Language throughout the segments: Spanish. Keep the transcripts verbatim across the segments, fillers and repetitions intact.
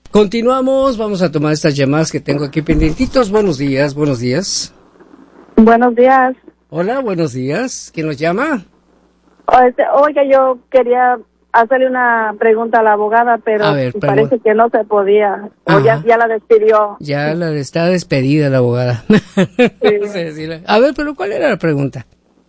Continuamos, vamos a tomar estas llamadas que tengo aquí pendientitos. Buenos días, buenos días. Buenos días. Hola, buenos días. ¿Quién nos llama? Oiga, yo quería hacerle una pregunta a la abogada, pero ver, parece que no se podía. O ya, ya la despidió. Ya la está despedida la abogada. Sí. No sé decirle. A ver, pero ¿cuál era la pregunta?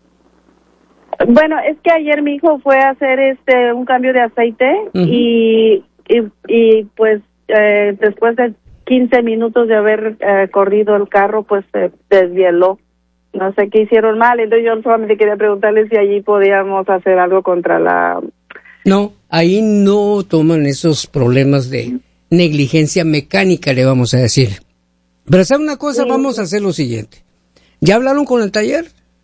Bueno, es que ayer mi hijo fue a hacer este un cambio de aceite uh-huh. y, y y pues eh, después de quince minutos de haber eh, corrido el carro, pues se desvieló. No sé qué hicieron mal, entonces yo solamente quería preguntarle si allí podíamos hacer algo contra la... No, ahí no toman esos problemas de negligencia mecánica, le vamos a decir. Pero ¿sabe una cosa? Sí. Vamos a hacer lo siguiente. ¿Ya hablaron con el taller?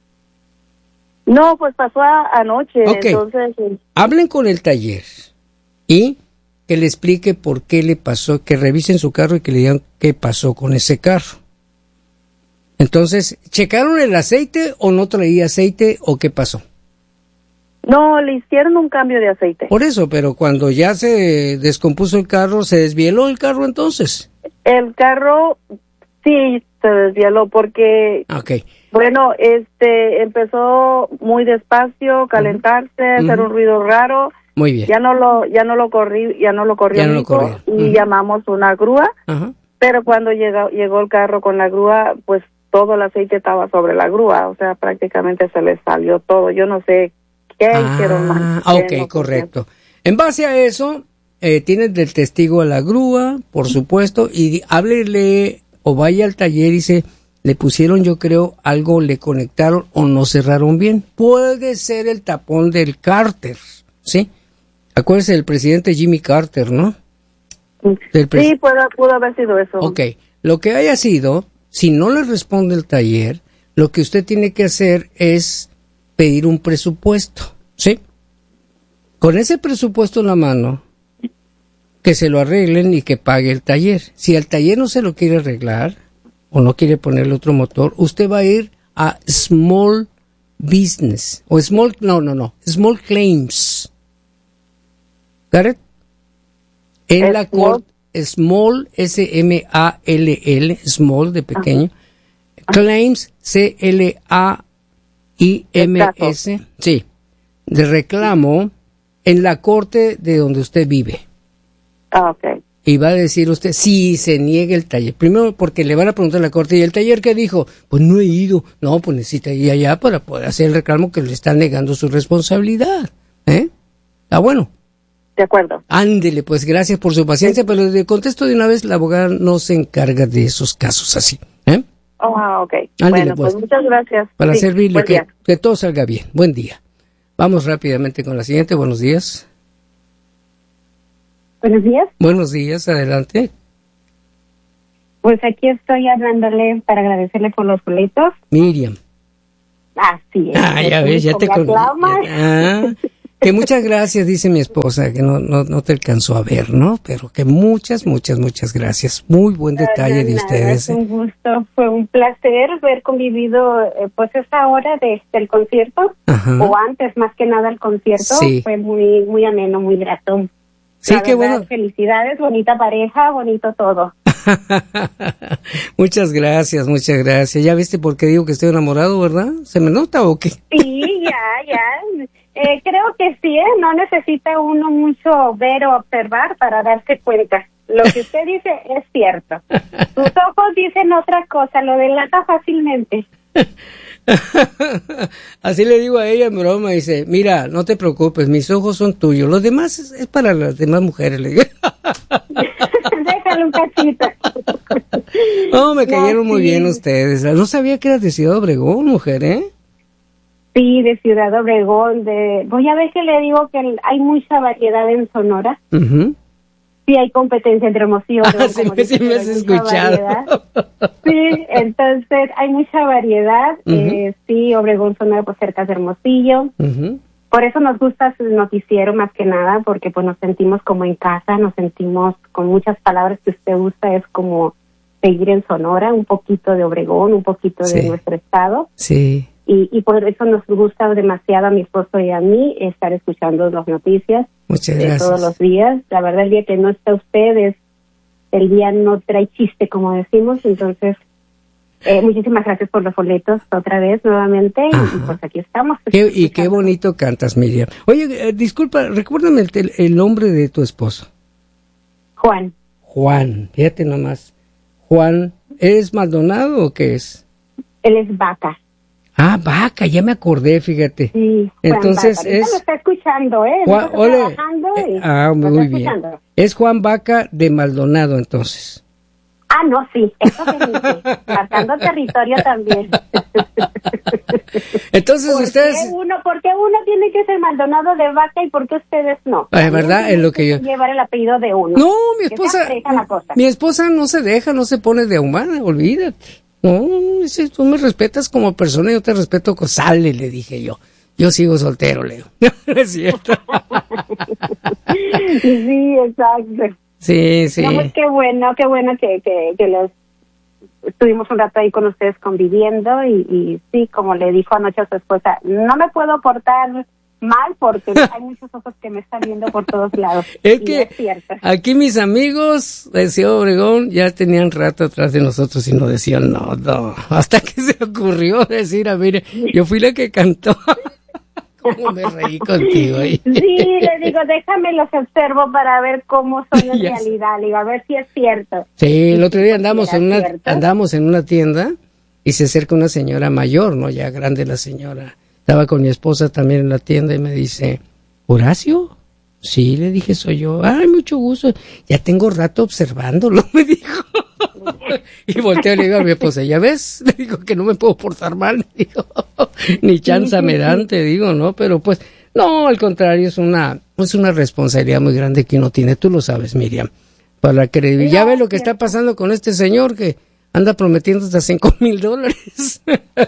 No, pues pasó a, anoche, okay. Entonces... Sí. Hablen con el taller y que le explique por qué le pasó, que revisen su carro y que le digan qué pasó con ese carro. Entonces, ¿checaron el aceite o no traía aceite o qué pasó? No, le hicieron un cambio de aceite. Por eso, pero cuando ya se descompuso el carro, ¿se desvieló el carro entonces? El carro sí se desvieló porque... Okay. Bueno, este, empezó muy despacio, calentarse, uh-huh. hacer un ruido raro. Muy bien. Ya no lo, ya no lo corrí, ya no lo corrió ya no mi hijo, lo y uh-huh. llamamos una grúa. Uh-huh. Pero cuando llegó, llegó el carro con la grúa, pues todo el aceite estaba sobre la grúa, o sea, prácticamente se le salió todo. Yo no sé qué ah, hicieron mal. Ok, no correcto. En base a eso, eh, tienen del testigo a la grúa, por supuesto, y háblele o vaya al taller y dice, le pusieron, yo creo, algo, le conectaron o no cerraron bien. Puede ser el tapón del Carter, ¿sí? Acuérdese del presidente Jimmy Carter, ¿no? Del pres- sí, pudo, pudo haber sido eso. Ok, lo que haya sido, si no le responde el taller, lo que usted tiene que hacer es pedir un presupuesto, ¿sí? Con ese presupuesto en la mano, que se lo arreglen y que pague el taller. Si el taller no se lo quiere arreglar o no quiere ponerle otro motor, usted va a ir a Small Business o Small, no, no, no, Small Claims. ¿Got it? En la corte, Small, S M A L L, Small de pequeño, ajá. Claims, C L A I M S, sí, de reclamo en la corte de donde usted vive. Ah, ok. Y va a decir usted, si se niega el taller. Primero, porque le van a preguntar a la corte, ¿y el taller qué dijo? Pues no he ido. No, pues necesita ir allá para poder hacer el reclamo que le están negando su responsabilidad. ¿Eh? Está bueno. De acuerdo. Ándele, pues gracias por su paciencia, sí. Pero le contesto de una vez, la abogada no se encarga de esos casos así. ¿Eh? Oh, ah, ok. Ándele, bueno, pues. pues muchas gracias. Para sí, servirle, que, que todo salga bien. Buen día. Vamos rápidamente con la siguiente. Buenos días. Buenos días. Buenos días, adelante. Pues aquí estoy hablándole para agradecerle por los boletos. Miriam. Así es. Ah, ya ves, ya te con... Ah, que muchas gracias, dice mi esposa, que no, no, no te alcanzó a ver, ¿no? Pero que muchas, muchas, muchas gracias. Muy buen detalle no, de nada, ustedes. Fue un gusto, fue un placer haber convivido, eh, pues, esa hora de, del concierto, Ajá. o antes, más que nada, el concierto. Sí. Fue muy, muy ameno, muy grato. Sí, qué bueno. Felicidades, bonita pareja, bonito todo. Muchas gracias, muchas gracias. Ya viste por qué digo que estoy enamorado, ¿verdad? ¿Se me nota o qué? Sí, ya, ya. Eh, creo que sí, ¿eh? No necesita uno mucho ver o observar para darse cuenta. Lo que usted dice es cierto. Sus ojos dicen otra cosa, lo delata fácilmente. Así le digo a ella en broma, dice, mira, no te preocupes, mis ojos son tuyos, los demás es, es para las demás mujeres, le digo. Déjalo un cachito. No, me cayeron no, muy sí. bien ustedes. No sabía que eras de Ciudad Obregón, mujer, ¿eh? Sí, de Ciudad Obregón. De... Voy a ver que le digo que hay mucha variedad en Sonora. Uh-huh. Sí, hay competencia entre Hermosillo. Ah, sí, me, sí me has escuchado. Sí, entonces hay mucha variedad. Uh-huh. Eh, sí, Obregón, Sonora, pues cerca de Hermosillo. Uh-huh. Por eso nos gusta su noticiero más que nada, porque pues nos sentimos como en casa, nos sentimos con muchas palabras que usted usa, es como seguir en Sonora, un poquito de Obregón, un poquito sí. de nuestro estado. Sí. Y, y por eso nos gusta demasiado a mi esposo y a mí estar escuchando las noticias Muchas de gracias. todos los días. La verdad, el día que no está usted es el día no trae chiste, como decimos, entonces eh, muchísimas gracias por los boletos otra vez, nuevamente, y, y pues aquí estamos. Qué, y qué bonito cantas, Miriam. Oye, eh, disculpa, recuérdame el, el nombre de tu esposo. Juan. Juan, fíjate nomás. Juan, ¿eres Maldonado o qué es? Él es Vaca. Ah, Vaca, ya me acordé, fíjate. Sí, entonces Vaca. es... lo está escuchando, ¿eh? Juan, está ole, trabajando y eh, ah, muy bien. escuchando. Es Juan Vaca de Maldonado, entonces. Ah, no, sí, eso se dice. Marcando territorio también. Entonces ¿Por ustedes... Qué uno, ¿Por qué uno tiene que ser Maldonado de Vaca y por qué ustedes no? Es verdad, es lo que yo... Llevar el apellido de uno. No, mi esposa... La cosa. Mi esposa no se deja, no se pone de humana, olvídate. No, si tú me respetas como persona, yo te respeto. Sale, le dije yo. Yo sigo soltero, Leo. Es cierto. Sí, exacto. Sí, sí. No, pues qué bueno, qué bueno que, que, que los estuvimos un rato ahí con ustedes conviviendo y, y sí, como le dijo anoche a su esposa, no me puedo portar mal porque hay muchos ojos que me están viendo por todos lados. Es que es aquí mis amigos de Ciudad Obregón ya tenían rato atrás de nosotros y nos decían no, no, hasta que se ocurrió decir, a mire, yo fui la que cantó. ¿Cómo me reí contigo ahí? Sí, le digo, déjame los observo para ver cómo son en yes. realidad, le digo, a ver si es cierto. Sí, el otro día andamos en una, andamos en una tienda y se acerca una señora mayor, ¿no? Ya grande la señora. Estaba con mi esposa también en la tienda y me dice, ¿Horacio? Sí, le dije, soy yo. Ay, mucho gusto. Ya tengo rato observándolo, me dijo. Y volteo y le digo a mi esposa, ¿ya ves? Le digo que no me puedo portar mal, me digo. Ni chanza me dan, te digo, ¿no? Pero pues, no, al contrario, es una, es una responsabilidad muy grande que uno tiene, tú lo sabes, Miriam. Para que, ya ves lo que está pasando con este señor que anda prometiendo hasta cinco mil dólares.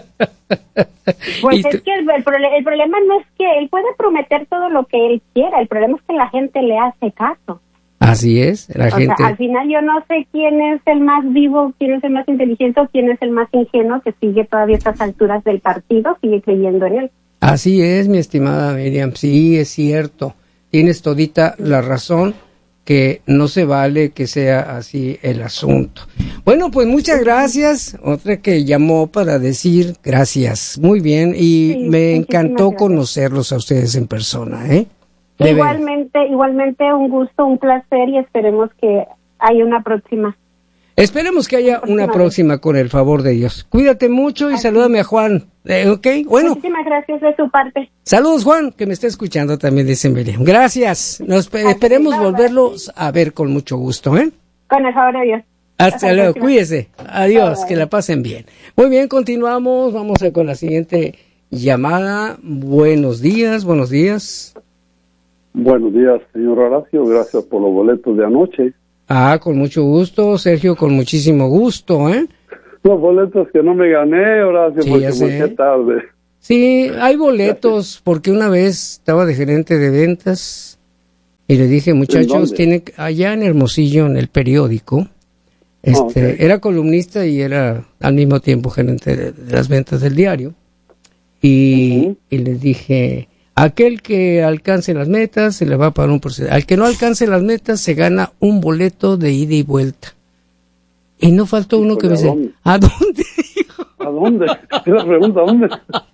Pues es que el, el, el problema no es que él puede prometer todo lo que él quiera, el problema es que la gente le hace caso. Así es, la o gente... sea, al final yo no sé quién es el más vivo, quién es el más inteligente o quién es el más ingenuo que sigue todavía a estas alturas del partido, sigue creyendo en él. Así es, mi estimada Miriam, sí, es cierto, tienes todita la razón, que no se vale que sea así el asunto. Bueno, pues muchas gracias. Otra que llamó para decir gracias. Muy bien, y sí, me encantó gracias. Conocerlos a ustedes en persona, ¿eh? De igualmente, ver. igualmente un gusto, un placer y esperemos que haya una próxima. Esperemos que haya una próxima con el favor de Dios. Cuídate mucho y Así. salúdame a Juan. Eh, ¿Ok? Bueno. Muchísimas gracias de su parte. Saludos, Juan, que me está escuchando también, dice Miriam. Gracias. Nos Así, esperemos bye, volverlos bye. a ver con mucho gusto, ¿eh? Con el favor de Dios. Hasta, Hasta luego. Cuídese. Adiós. Bye, bye. Que la pasen bien. Muy bien, continuamos. Vamos a con la siguiente llamada. Buenos días, buenos días. Buenos días, señor Horacio. Gracias por los boletos de anoche. Ah, con mucho gusto, Sergio, con muchísimo gusto, ¿eh? Los boletos que no me gané, Horacio, sí, porque me quedé tarde. Sí, hay boletos, porque una vez estaba de gerente de ventas y le dije, muchachos, tienen allá en Hermosillo, en el periódico, este, oh, okay. era columnista y era al mismo tiempo gerente de, de las ventas del diario. Y, uh-huh. y les dije... Aquel que alcance las metas se le va a pagar un porcentaje. Al que no alcance las metas se gana un boleto de ida y vuelta. Y no faltó uno que me dice, ¿a dónde? ¿A dónde? ¿Qué la pregunta? ¿A dónde?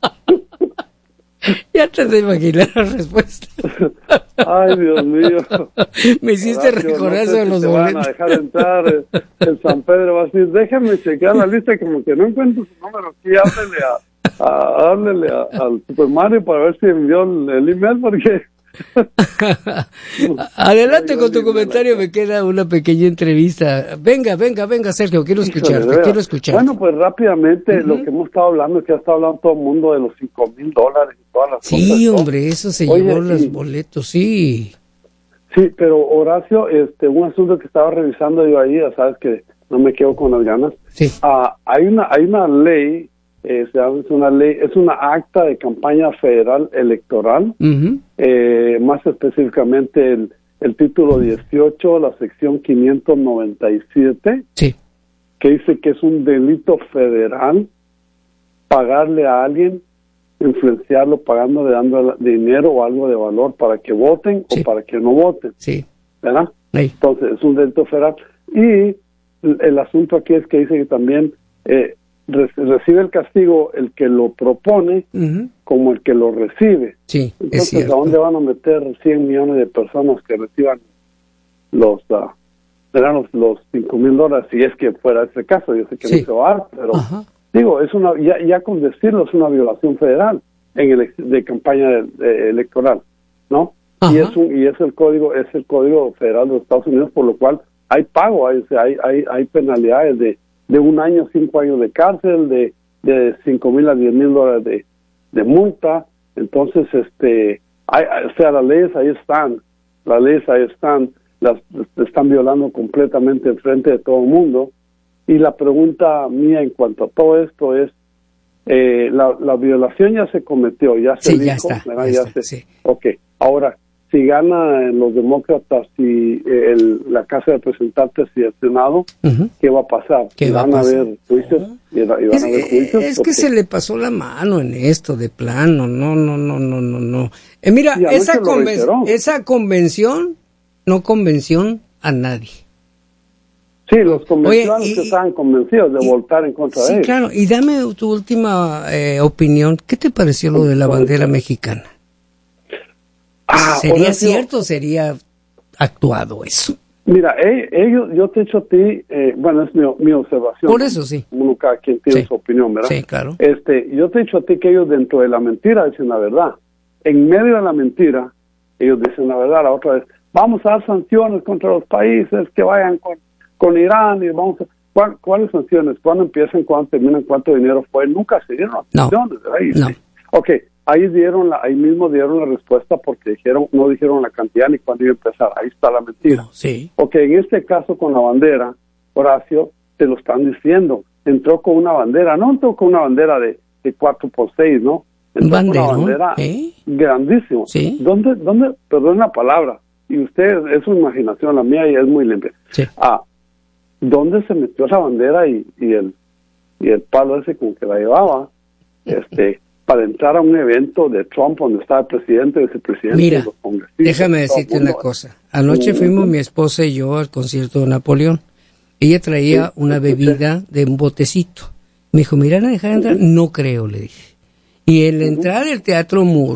Ya te de imaginar la respuesta. Ay, Dios mío. Me hiciste Horacio, recordar eso no sé de los si boletos. Te van a dejar entrar. El, el San Pedro va a decir, déjame chequear la lista, como que no encuentro su número aquí, háblele a... a darle al Super Mario para ver si envió el, el email porque adelante con tu comentario, me queda una pequeña entrevista. Venga, venga, venga, Sergio, quiero escucharte, quiero escucharte. Bueno, pues rápidamente, uh-huh. lo que hemos estado hablando, que ha estado hablando todo el mundo de los cinco mil dólares y todas las sí, cosas. Sí, hombre, eso se Oye, llevó los y, boletos, sí. Sí, pero Horacio, este, un asunto que estaba revisando yo ahí, ya sabes que no me quedo con las ganas. Sí. Uh, hay una, hay una ley. Eh, es una ley, es una acta de campaña federal electoral, uh-huh. eh, más específicamente el, el título dieciocho, la sección quinientos noventa y siete, sí. que dice que es un delito federal pagarle a alguien, influenciarlo pagándole, dando dinero o algo de valor para que voten sí. o para que no voten, sí. ¿verdad? Sí. Entonces es un delito federal. Y el, el asunto aquí es que dice que también eh, re, recibe el castigo el que lo propone uh-huh. como el que lo recibe. Sí, entonces, es cierto. ¿a dónde van a meter cien millones de personas que reciban los uh, los, los cinco mil dólares? Si es que fuera ese caso, yo sé que sí. no se va a dar, pero uh-huh. digo, es una ya, ya con decirlo es una violación federal en el de campaña de, de, electoral, ¿no? Uh-huh. Y es un, y es el código es el código federal de los Estados Unidos, por lo cual hay pago, hay hay hay, hay penalidades de, de un año, cinco años de cárcel, de de cinco mil a diez mil dólares de, de multa. Entonces, este, hay, o sea, las leyes ahí están, las leyes ahí están, las están violando completamente en frente de todo el mundo. Y la pregunta mía en cuanto a todo esto es, eh, la, la violación ya se cometió, ya se sí, dijo, ya está, ¿verdad? Ya ya está, se, sí. Ok, ahora, si ganan los demócratas y el, la Casa de Representantes y el Senado, uh-huh. ¿qué va a pasar? ¿Qué ¿Van va a, a haber juicios? Uh-huh. ¿Y, y van es, a haber juicios? Es que se le pasó la mano en esto, de plano, no, no, no, no, no, no. Eh, mira, esa, conven- esa convención no convenció a nadie. Sí, los convencionales Oye, y, que estaban convencidos de y, votar en contra sí, de ellos. Sí, claro, y dame tu última eh, opinión. ¿Qué te pareció lo de la bandera mexicana? Ah, ¿Sería cierto o sería actuado eso? Mira, ellos, yo te he hecho a ti, eh, bueno, es mi, mi observación. Por eso sí. Uno cada quien tiene sí. su opinión, ¿verdad? Sí, claro. Este, yo te he dicho a ti que ellos dentro de la mentira dicen la verdad. En medio de la mentira, ellos dicen la verdad. La otra vez, vamos a dar sanciones contra los países que vayan con, con Irán y vamos a... ¿cuál, ¿Cuáles sanciones? ¿Cuándo empiezan? ¿Cuándo terminan? ¿Cuánto dinero fue? Nunca se dieron las sanciones, no, ¿verdad? No. Sí. Ok. Ahí dieron la, ahí mismo dieron la respuesta porque dijeron, no dijeron la cantidad ni cuándo iba a empezar. Ahí está la mentira. No, sí. Ok, en este caso con la bandera, Horacio, te lo están diciendo. Entró con una bandera, no entró con una bandera de, de cuatro por seis, ¿no? Entró Bandero, con una bandera ¿eh? grandísima. Sí. ¿Dónde, dónde, perdón la palabra, y usted, es su imaginación, la mía y es muy limpia. Sí. Ah, ¿dónde se metió la bandera y, y el y el palo ese con que la llevaba? Este... para entrar a un evento de Trump donde estaba el presidente, el vicepresidente, Mira, los congresistas. Déjame decirte una cosa. Anoche fuimos mi esposa y yo al concierto de Napoleón. Ella traía sí, una bebida sí. de un botecito. Me dijo, ¿me irán a dejar entrar? Uh-huh. No creo, le dije. Y en la entrada del Teatro Moore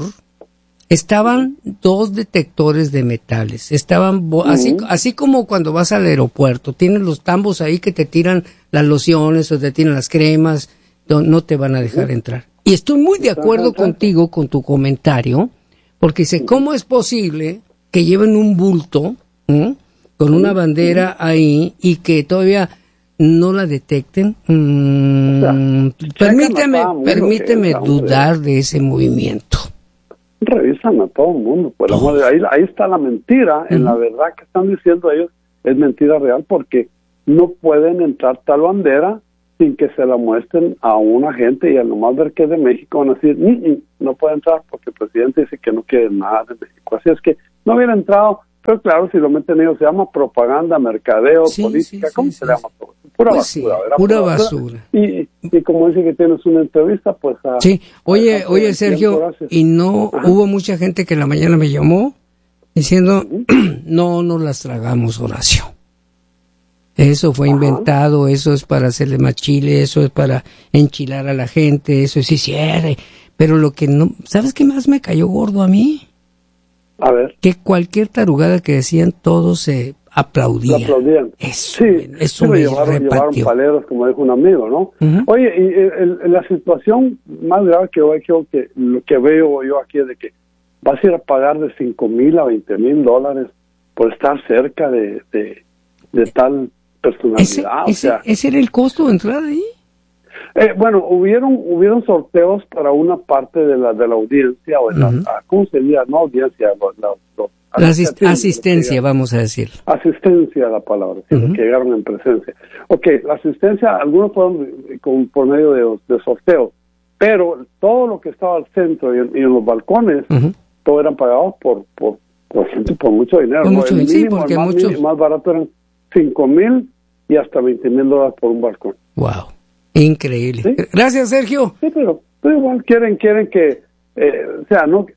estaban uh-huh. dos detectores de metales. Estaban, bo- uh-huh. así, así como cuando vas al aeropuerto, tienes los tambos ahí que te tiran las lociones o te tiran las cremas, no, no te van a dejar uh-huh. entrar. Y estoy muy de acuerdo contigo con tu comentario, porque dice, ¿cómo es posible que lleven un bulto ¿eh? con una bandera ahí y que todavía no la detecten? Mm, o sea, permíteme permíteme dudar de ese movimiento. Revisan a todo el mundo. Pues, oh. la, ahí, ahí está la mentira, uh-huh. en la verdad que están diciendo ellos, es mentira real, porque no pueden entrar tal bandera sin que se la muestren a un agente y al nomás ver que es de México van a decir, mm, no puede entrar porque el presidente dice que no quiere nada de México. Así es que no hubiera entrado, pero claro, si lo meten ellos, se llama propaganda, mercadeo, sí, política, sí, ¿cómo sí, se sí. llama todo? Pura pues basura, sí, ¿verdad? Pura, pura basura. basura. Y, y como dice que tienes una entrevista, pues... A, sí, oye, a, a, oye, Sergio, y no Ajá. hubo mucha gente que en la mañana me llamó diciendo, uh-huh. no nos las tragamos, Horacio. Eso fue Ajá. inventado, eso es para hacerle más chile, eso es para enchilar a la gente, eso sí cierre. Pero lo que no, ¿sabes qué más me cayó gordo a mí? A ver. Que cualquier tarugada que decían, todos se aplaudían. aplaudían. Eso, sí, eso sí, me llevaron, repartió. llevaron paleros, como dijo un amigo, ¿no? Uh-huh. Oye, y el, el, la situación más grave que, que, que lo que veo yo aquí es de que vas a ir a pagar de cinco mil a veinte mil dólares por estar cerca de, de, de tal personalidad. ¿Ese, o ese, sea, ¿Ese era el costo de entrada ahí? Eh, bueno, hubieron hubieron sorteos para una parte de la de la audiencia, o de la, uh-huh. ¿cómo se diría? No audiencia, lo, lo, lo, la asist- asistencia, vamos a decir. Asistencia, la palabra, sí, uh-huh. que llegaron en presencia. Ok, la asistencia, algunos fueron con, por medio de, de sorteos, pero todo lo que estaba al centro y en, y en los balcones, uh-huh. todo eran pagados por por por, por mucho dinero. Por ¿no? mucho, el sí, mínimo, porque el más, muchos... mínimo, más barato eran cinco mil y hasta veinte mil dólares por un balcón. Wow. Increíble. ¿Sí? Gracias, Sergio. Sí, pero, pero igual quieren quieren que, eh, o sea, no,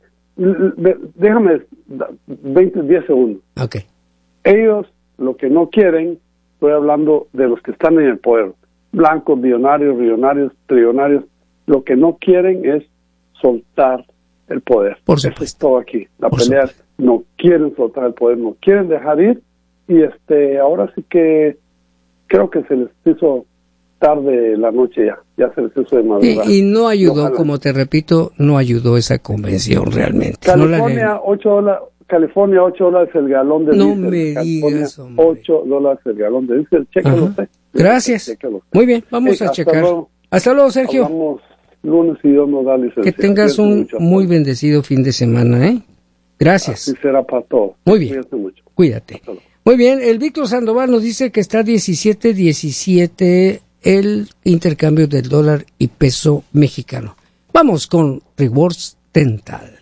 déjame veinte, diez segundos. Ok. Ellos lo que no quieren estoy hablando de los que están en el poder, blancos, millonarios, billonarios, trillonarios. Lo que no quieren es soltar el poder. Por Eso supuesto. es todo aquí. La Por pelea supuesto. es, no quieren soltar el poder, no quieren dejar ir, y este ahora sí que creo que se les hizo tarde la noche ya, ya se les hizo de madrugada. Y, y no ayudó, Ojalá. como te repito, no ayudó esa convención realmente. California, No la- ocho dólares, California, ocho dólares el galón de No diésel. me California, digas, hombre. ocho dólares el galón de diésel. Chécalo Ajá. usted. Gracias. Chécalo. Muy bien, vamos Sí, a hasta checar. luego. Hasta luego, Sergio. Hablamos lunes y Dios nos da licencia. Que tengas Cuídense un mucho. muy bendecido fin de semana, ¿eh? Gracias. Así será para todos. Muy bien. Cuídense mucho. Cuídate. Hasta luego. Muy bien, el Víctor Sandoval nos dice que está diecisiete diecisiete el intercambio del dólar y peso mexicano. Vamos con Rewards Dental.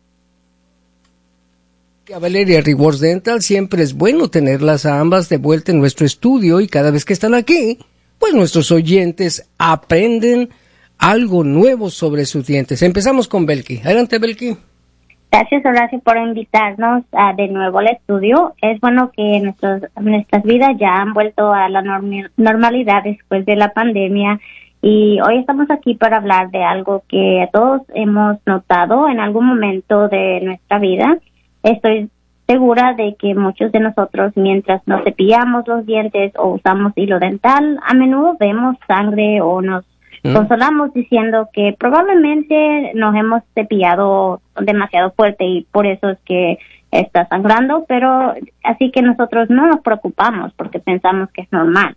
A Valeria Rewards Dental siempre es bueno tenerlas a ambas de vuelta en nuestro estudio, y cada vez que están aquí, pues nuestros oyentes aprenden algo nuevo sobre sus dientes. Empezamos con Belki. Adelante, Belki. Gracias, Horacio, por invitarnos uh, de nuevo al estudio. Es bueno que nuestros, nuestras vidas ya han vuelto a la norm- normalidad después de la pandemia, y hoy estamos aquí para hablar de algo que todos hemos notado en algún momento de nuestra vida. Estoy segura de que muchos de nosotros, mientras nos cepillamos los dientes o usamos hilo dental, a menudo vemos sangre o nos ¿Mm? consolamos diciendo que probablemente nos hemos cepillado demasiado fuerte y por eso es que está sangrando, pero así que nosotros no nos preocupamos porque pensamos que es normal.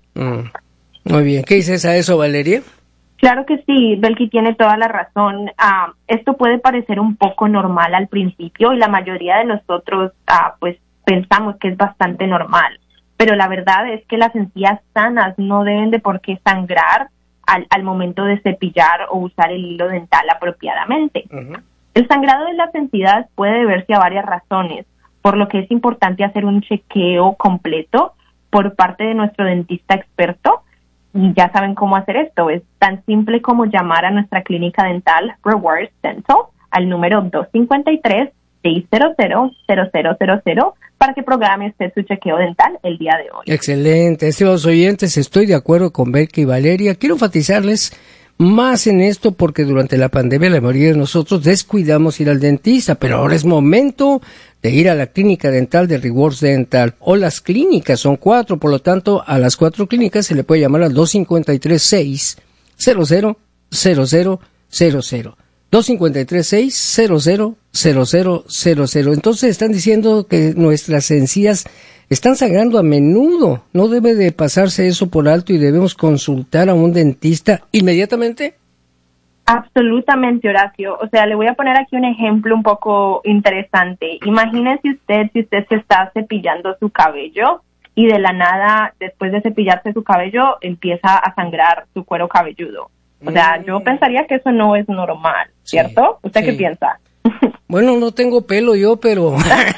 Mm. Muy bien. ¿Qué dices a eso, Valeria? Claro que sí, Belki tiene toda la razón. Uh, esto puede parecer un poco normal al principio y la mayoría de nosotros uh, pues pensamos que es bastante normal, pero la verdad es que las encías sanas no deben de por qué sangrar al, al momento de cepillar o usar el hilo dental apropiadamente. Uh-huh. El sangrado de las encías puede deberse a varias razones, por lo que es importante hacer un chequeo completo por parte de nuestro dentista experto. Y ya saben cómo hacer esto. Es tan simple como llamar a nuestra clínica dental Rewards Dental al número dos cinco tres, seis cero cero, cero cero cero cero para que programe usted su chequeo dental el día de hoy. Excelente. Estimados oyentes, estoy de acuerdo con Belki y Valeria. Quiero enfatizarles más en esto porque durante la pandemia la mayoría de nosotros descuidamos ir al dentista, pero ahora es momento de ir a la clínica dental de Rewards Dental, o las clínicas, son cuatro, por lo tanto a las cuatro clínicas se le puede llamar al dos cinco tres, seis cero cero, cero cero cero cero. dos cinco tres, seis cero cero, cero cero cero cero. Entonces están diciendo que nuestras encías están sangrando a menudo. ¿No debe de pasarse eso por alto y debemos consultar a un dentista inmediatamente? Absolutamente, Horacio. O sea, le voy a poner aquí un ejemplo un poco interesante. Imagínese usted si usted se está cepillando su cabello y de la nada, después de cepillarse su cabello, empieza a sangrar su cuero cabelludo. O sea, mm. yo pensaría que eso no es normal, ¿cierto? Sí, ¿Usted sí. qué piensa? Bueno, no tengo pelo yo, pero...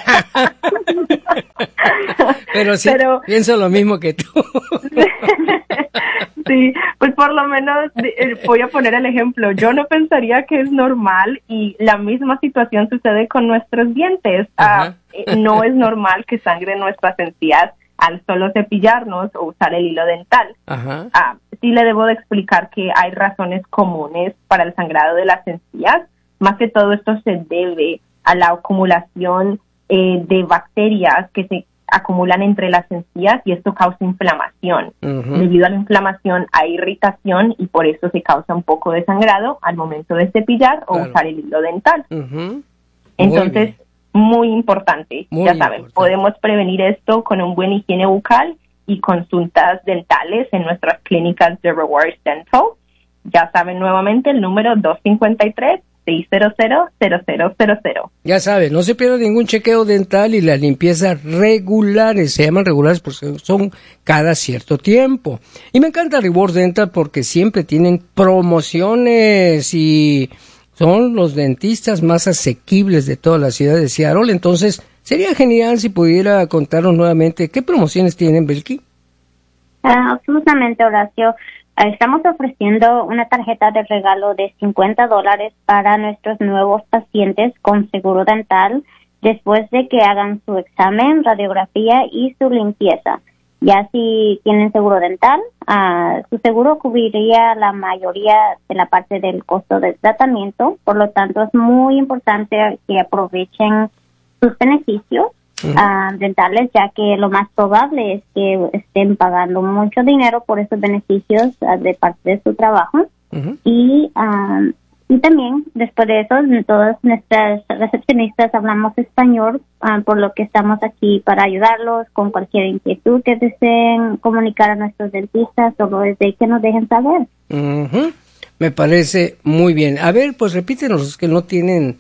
pero sí, pero... pienso lo mismo que tú. Sí, pues por lo menos voy a poner el ejemplo. Yo no pensaría que es normal y la misma situación sucede con nuestros dientes. Uh, no es normal que sangren nuestras encías al solo cepillarnos o usar el hilo dental. Ajá. Uh, sí le debo de explicar que hay razones comunes para el sangrado de las encías. Más que todo esto se debe a la acumulación eh, de bacterias que se acumulan entre las encías y esto causa inflamación. Uh-huh. Debido a la inflamación hay irritación y por eso se causa un poco de sangrado al momento de cepillar o claro. usar el hilo dental. Uh-huh. Entonces, muy, muy importante. Muy ya saben, importante. Podemos prevenir esto con un buen higiene bucal y consultas dentales en nuestras clínicas de Rewards Dental. Ya saben nuevamente el número dos cinco tres, seis cero cero, cero cero cero cero. Ya saben, no se pierda ningún chequeo dental y las limpiezas regulares, se llaman regulares porque son cada cierto tiempo. Y me encanta Rewards Dental porque siempre tienen promociones y son los dentistas más asequibles de toda la ciudad de Seattle. Entonces, sería genial si pudiera contarnos nuevamente qué promociones tienen, Belki. Uh, absolutamente, Horacio. Estamos ofreciendo una tarjeta de regalo de cincuenta dólares para nuestros nuevos pacientes con seguro dental después de que hagan su examen, radiografía y su limpieza. Ya si tienen seguro dental, uh, su seguro cubriría la mayoría de la parte del costo del tratamiento. Por lo tanto, es muy importante que aprovechen sus beneficios uh-huh. uh, dentales, ya que lo más probable es que estén pagando mucho dinero por esos beneficios uh, de parte de su trabajo. Uh-huh. Y um, y también, después de eso, todas nuestras recepcionistas hablamos español, uh, por lo que estamos aquí para ayudarlos con cualquier inquietud que deseen comunicar a nuestros dentistas, solo desde que nos dejen saber. Uh-huh. Me parece muy bien. A ver, pues repítenos los que no tienen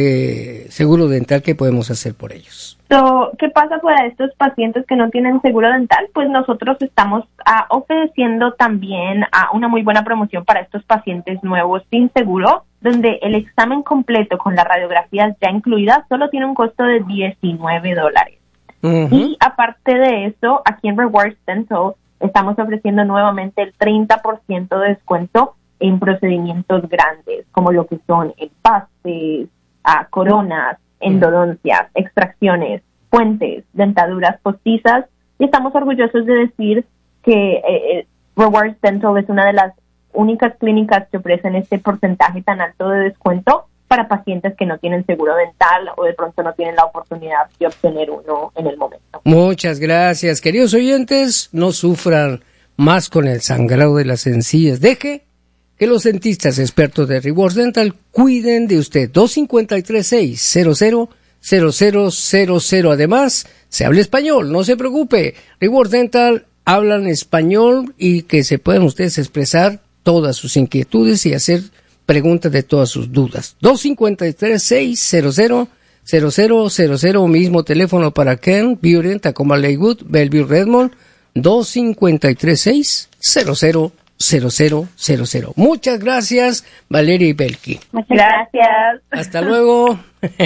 eh, seguro dental, ¿qué podemos hacer por ellos? So, ¿qué pasa para estos pacientes que no tienen seguro dental? Pues nosotros estamos uh, ofreciendo también uh, una muy buena promoción para estos pacientes nuevos sin seguro, donde el examen completo con las radiografías ya incluidas solo tiene un costo de diecinueve dólares. Uh-huh. Y aparte de eso, aquí en Rewards Dental estamos ofreciendo nuevamente el treinta por ciento de descuento en procedimientos grandes, como lo que son empastes, uh, coronas, endodoncias, extracciones, puentes, dentaduras postizas, y estamos orgullosos de decir que eh, Rewards Dental es una de las únicas clínicas que ofrecen este porcentaje tan alto de descuento para pacientes que no tienen seguro dental o de pronto no tienen la oportunidad de obtener uno en el momento. Muchas gracias, queridos oyentes, no sufran más con el sangrado de las encías, deje que los dentistas expertos de Rewards Dental cuiden de usted. dos cinco tres, seis cero cero, cero cero cero cero. Además, se habla español, no se preocupe. Rewards Dental hablan español y que se puedan ustedes expresar todas sus inquietudes y hacer preguntas de todas sus dudas. dos cinco tres, seis cero cero, cero cero cero cero. Mismo teléfono para Ken, Burien, Tacoma Lakewood, Bellevue, Redmond. dos cinco tres, seis cero cero, cero cero cero cero. Muchas gracias, Valeria y Belki. Muchas gracias. Hasta luego.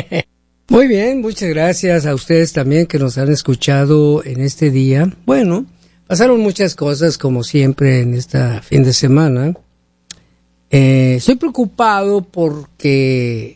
Muy bien, muchas gracias a ustedes también que nos han escuchado en este día. Bueno, pasaron muchas cosas como siempre en este fin de semana. Eh, estoy preocupado porque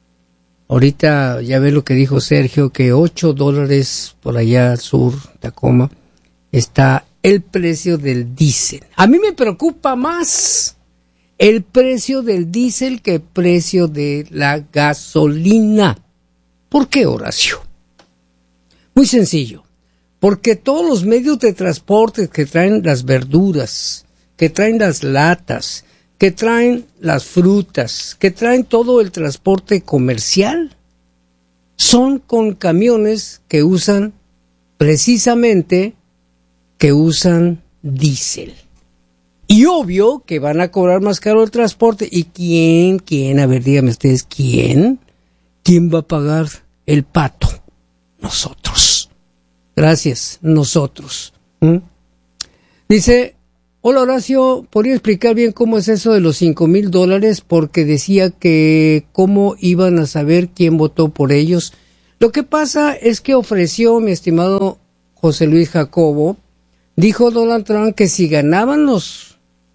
ahorita ya ve lo que dijo Sergio, que ocho dólares por allá al sur, Tacoma, está el precio del diésel. A mí me preocupa más el precio del diésel que el precio de la gasolina. ¿Por qué, Horacio? Muy sencillo. Porque todos los medios de transporte que traen las verduras, que traen las latas, que traen las frutas, que traen todo el transporte comercial, son con camiones que usan precisamente que usan diésel. Y obvio que van a cobrar más caro el transporte. ¿Y quién? ¿Quién? A ver, díganme ustedes, ¿quién? ¿Quién va a pagar el pato? Nosotros. Gracias, nosotros. ¿Mm? Dice, hola Horacio, ¿podría explicar bien cómo es eso de los cinco mil dólares? Porque decía que cómo iban a saber quién votó por ellos. Lo que pasa es que ofreció mi estimado José Luis Jacobo, dijo Donald Trump que si ganaban los,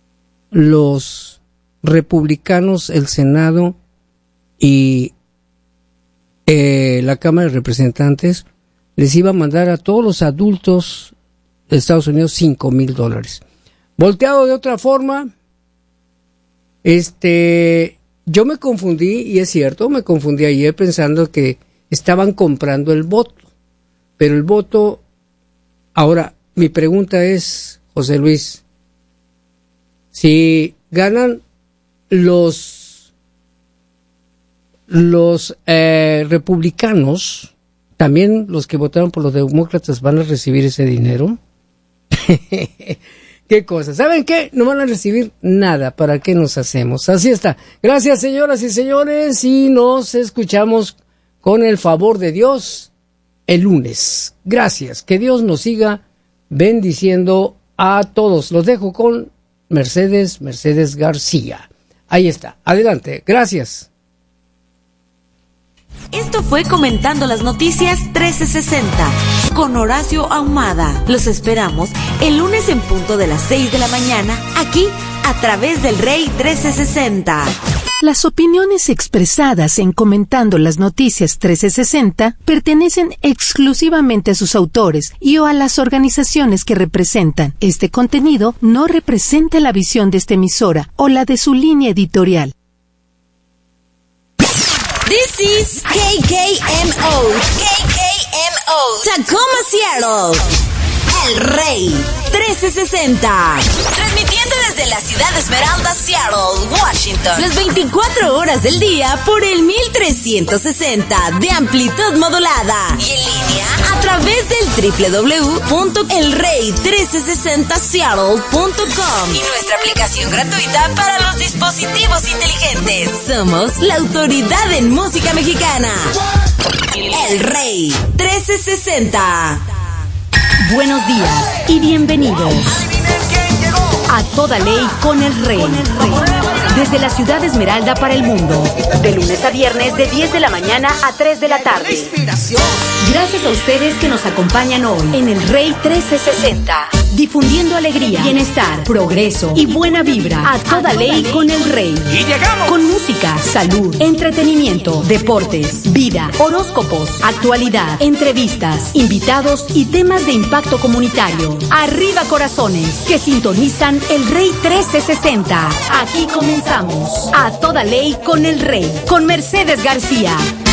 los republicanos el Senado y eh, la Cámara de Representantes, les iba a mandar a todos los adultos de Estados Unidos cinco mil dólares. Volteado de otra forma, este, yo me confundí, y es cierto, me confundí ayer pensando que estaban comprando el voto, pero el voto, ahora, mi pregunta es, José Luis, si ganan los los eh, republicanos, ¿también los que votaron por los demócratas van a recibir ese dinero? ¿Qué cosa? ¿Saben qué? No van a recibir nada. ¿Para qué nos hacemos? Así está. Gracias, señoras y señores, y nos escuchamos con el favor de Dios el lunes. Gracias. Que Dios nos siga bendiciendo a todos. Los dejo con Mercedes, Mercedes García. Ahí está. Adelante. Gracias. Esto fue Comentando las Noticias trece sesenta con Horacio Ahumada. Los esperamos el lunes en punto de las seis de la mañana, aquí a través del Rey trece sesenta. Las opiniones expresadas en Comentando las Noticias trece sesenta pertenecen exclusivamente a sus autores y o a las organizaciones que representan. Este contenido no representa la visión de esta emisora o la de su línea editorial. This is K K M O. K K M O. Tacoma, Seattle. El Rey trece sesenta. Transmitiendo desde la ciudad de Esmeralda, Seattle, Washington. Las veinticuatro horas del día por el mil trescientos sesenta de amplitud modulada. Y en línea a través del doble u doble u doble u punto el rey trece sesenta seattle punto com. Y nuestra aplicación gratuita para los dispositivos inteligentes. Somos la autoridad en música mexicana. El Rey trece sesenta. Buenos días y bienvenidos a Toda Ley con el Rey. Desde la ciudad de Esmeralda para el mundo, de lunes a viernes de diez de la mañana a tres de la tarde. Gracias a ustedes que nos acompañan hoy en el Rey trece sesenta, difundiendo alegría, bienestar, progreso y buena vibra a toda ley con el Rey. Y llegamos con música, salud, entretenimiento, deportes, vida, horóscopos, actualidad, entrevistas, invitados y temas de impacto comunitario. Arriba corazones que sintonizan el Rey trece sesenta. Aquí comenzamos a toda ley con el Rey, con Mercedes García.